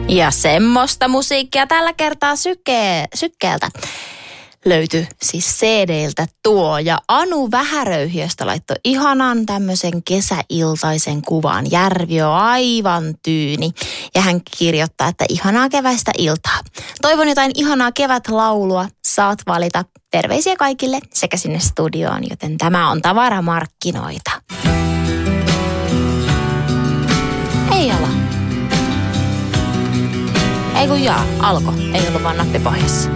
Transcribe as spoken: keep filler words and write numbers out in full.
Ja semmoista musiikkia tällä kertaa syke, sykkeeltä löytyi siis C D:ltä tuo. Ja Anu Vähäröyhiöstä laittoi ihanan tämmöisen kesäiltaisen kuvan. Järvi on aivan tyyni. Ja hän kirjoittaa, että ihanaa keväistä iltaa. Toivon jotain ihanaa kevätlaulua. Saat valita. Terveisiä kaikille sekä sinne studioon, joten tämä on tavaramarkkinoita. Ei ala. Ei kun jaa, alko. Ei ollut vaan nappi pohjassa.